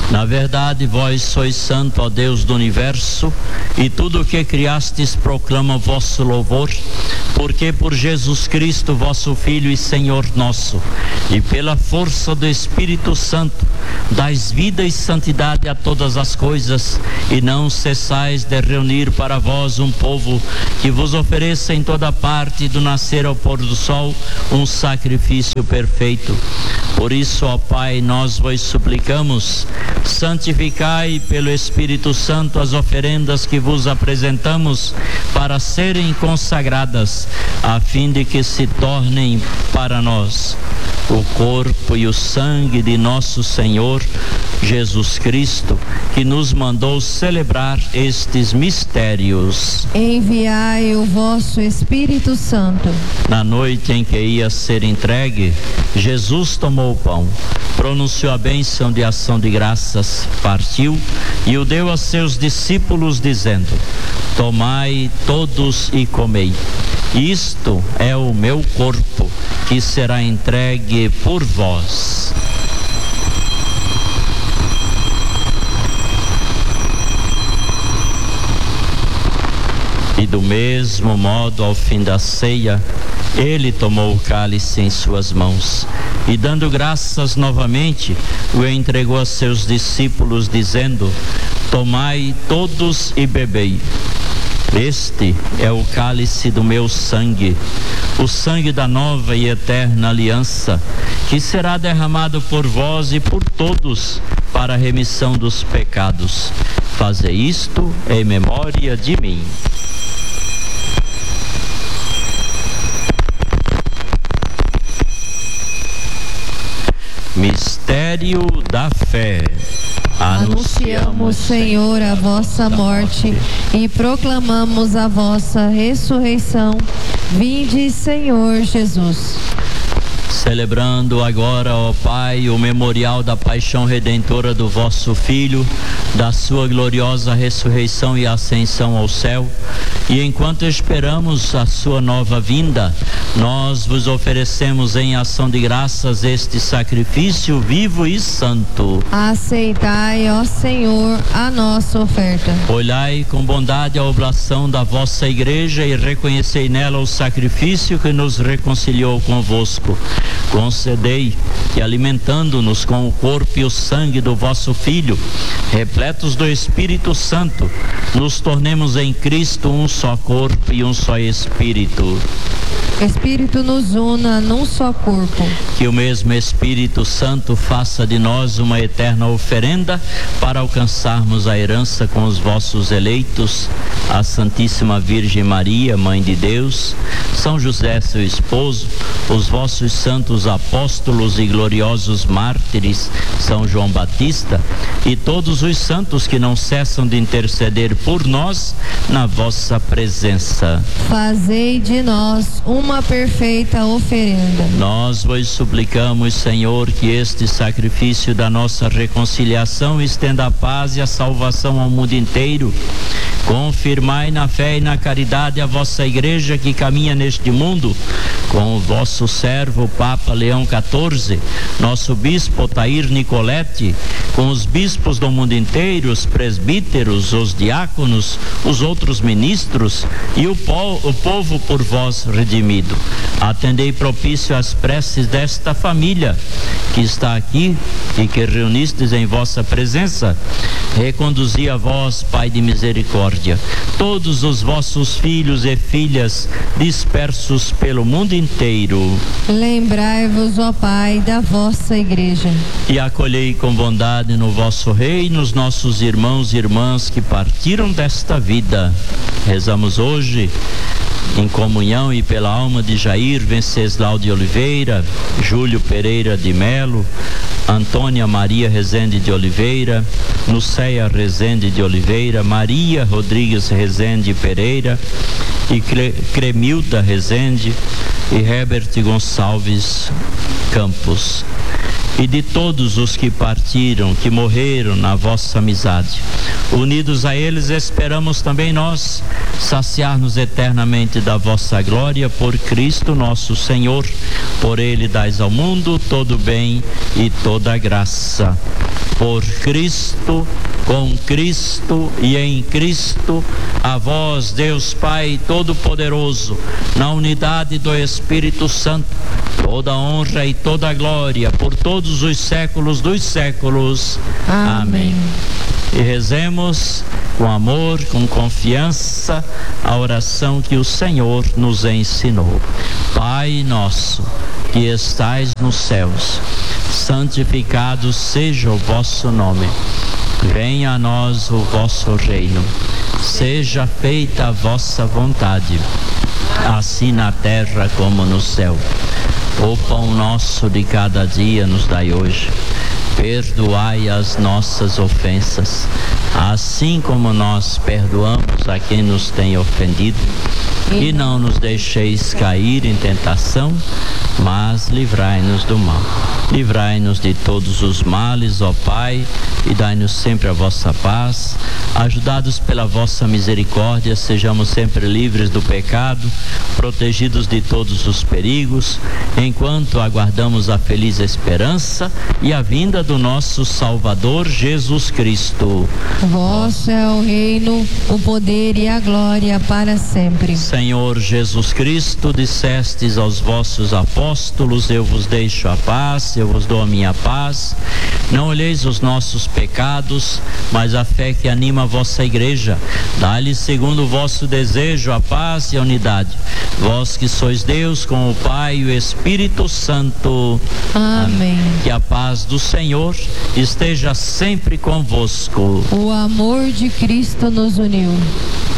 Na verdade, vós sois santo, ó Deus do universo, e tudo o que criastes proclama vosso louvor, porque por Jesus Cristo, vosso Filho e Senhor nosso, e pela força do Espírito Santo, dais vida e santidade a todas as coisas, e não cessais de reunir para vós um povo que vos ofereça em toda parte, do nascer ao pôr do sol, um sacrifício perfeito. Por isso, ó Pai, nós vos suplicamos, santificai pelo Espírito Santo as oferendas que vos apresentamos para serem consagradas, a fim de que se tornem para nós o corpo e o sangue de nosso Senhor Jesus Cristo, que nos mandou celebrar estes mistérios. Enviai o vosso Espírito Santo. Na noite em que ia ser entregue, Jesus tomou o pão, pronunciou a bênção de ação de graças, partiu e o deu a seus discípulos, dizendo: tomai todos e comei. Isto é o meu corpo, que será entregue por vós. E do mesmo modo, ao fim da ceia, ele tomou o cálice em suas mãos e, dando graças novamente, o entregou a seus discípulos, dizendo: tomai todos e bebei. Este é o cálice do meu sangue, o sangue da nova e eterna aliança, que será derramado por vós e por todos para a remissão dos pecados. Fazei isto em memória de mim. Mistério da fé. Anunciamos, Senhor, a vossa morte e proclamamos a vossa ressurreição. Vinde, Senhor Jesus. Celebrando agora, ó Pai, o memorial da paixão redentora do vosso Filho, da sua gloriosa ressurreição e ascensão ao céu, e enquanto esperamos a sua nova vinda, nós vos oferecemos em ação de graças este sacrifício vivo e santo. Aceitai, ó Senhor, a nossa oferta. Olhai com bondade a oblação da vossa igreja e reconhecei nela o sacrifício que nos reconciliou convosco. Concedei que, alimentando-nos com o corpo e o sangue do vosso Filho, repletos do Espírito Santo, nos tornemos em Cristo um só corpo e um só Espírito. Espírito nos una num só corpo. Que o mesmo Espírito Santo faça de nós uma eterna oferenda para alcançarmos a herança com os vossos eleitos, a Santíssima Virgem Maria, Mãe de Deus, São José, seu esposo, os vossos santos apóstolos e gloriosos mártires, São João Batista, e todos os santos que não cessam de interceder por nós na vossa presença. Fazei de nós uma perfeita oferenda. Nós vos suplicamos, Senhor, que este sacrifício da nossa reconciliação estenda a paz e a salvação ao mundo inteiro. Confirmai na fé e na caridade a vossa igreja que caminha neste mundo, com o vosso servo, o Papa Leão XIV, nosso bispo Otair Nicoletti, com os bispos do mundo inteiro, os presbíteros, os diáconos, os outros ministros e o povo por vós redimido. Atendei propício às preces desta família que está aqui e que reunistes em vossa presença. Reconduzi a vós, Pai de misericórdia, todos os vossos filhos e filhas dispersos pelo mundo inteiro. Lembrai-vos, ó Pai, da vossa igreja. E acolhei com bondade no vosso reino os nossos irmãos e irmãs que partiram desta vida. Rezamos hoje em comunhão e pela alma de Jair Venceslau de Oliveira, Júlio Pereira de Melo, Antônia Maria Rezende de Oliveira, Nuceia Rezende de Oliveira, Maria Rodrigues Rezende Pereira e Cremilda Rezende e Herbert Gonçalves Campos. E de todos os que partiram, que morreram na vossa amizade. Unidos a eles, esperamos também nós saciar-nos eternamente da vossa glória por Cristo nosso Senhor. Por ele dais ao mundo todo bem e toda graça. por Cristo, com Cristo e em Cristo, a vós, Deus Pai Todo-Poderoso, na unidade do Espírito Santo, toda honra e toda glória por todos os séculos dos séculos. Amém. E rezemos com amor, com confiança, a oração que o Senhor nos ensinou. Pai nosso, que estais nos céus, santificado seja o vosso nome. Venha a nós o vosso reino. Seja feita a vossa vontade, assim na terra como no céu. O pão nosso de cada dia nos dai hoje. Perdoai as nossas ofensas, assim como nós perdoamos a quem nos tem ofendido. E não nos deixeis cair em tentação, mas livrai-nos do mal. Livrai-nos de todos os males, ó Pai, e dai-nos sempre a vossa paz. Ajudados pela vossa misericórdia, sejamos sempre livres do pecado, protegidos de todos os perigos, enquanto aguardamos a feliz esperança e a vinda do nosso Salvador Jesus Cristo. Vosso é o reino, o poder e a glória para sempre. Senhor Jesus Cristo, dissestes aos vossos apóstolos: eu vos deixo a paz, eu vos dou a minha paz. Não olheis os nossos pecados, mas a fé que anima a vossa igreja. Dai-lhe segundo o vosso desejo a paz e a unidade. Vós que sois Deus com o Pai e o Espírito Santo. Amém. Que a paz do Senhor esteja sempre convosco. O amor de Cristo nos uniu.